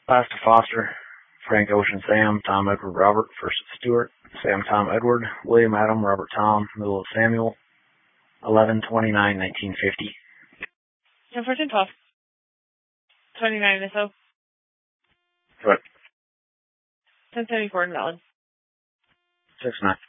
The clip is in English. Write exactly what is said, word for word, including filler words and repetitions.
Last to Foster, Frank Ocean Sam, Tom Edward Robert, First Stewart, Sam Tom Edward, William Adam Robert Tom, Middle of Samuel, eleven twenty-nine nineteen fifty. ten fourteen twelve. twenty-nine S O. What? ten seventy-four invalid. six nine.